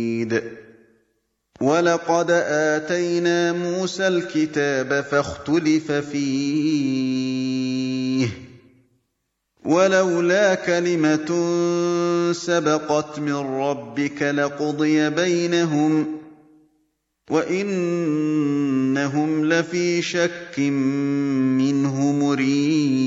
وَلَقَدْ آتَيْنَا مُوسَى الْكِتَابَ فَاخْتُلِفَ فِيهِ ۚ وَلَوْلَا كَلِمَةٌ سَبَقَتْ مِن رَّبِّكَ لَقُضِيَ بَيْنَهُمْ ۚ وَإِنَّهُمْ لَفِي شَكٍّ مِّنْهُ مُرِيبٍ